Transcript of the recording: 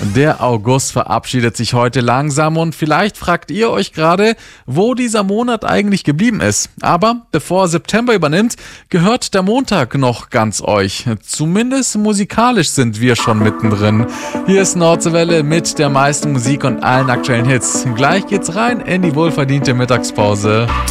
Der August verabschiedet sich heute langsam und vielleicht fragt ihr euch gerade, wo dieser Monat eigentlich geblieben ist. Aber bevor September übernimmt, gehört der Montag noch ganz euch. Zumindest musikalisch sind wir schon mittendrin. Hier ist Nordseewelle mit der meisten Musik und allen aktuellen Hits. Gleich geht's rein in die wohlverdiente Mittagspause.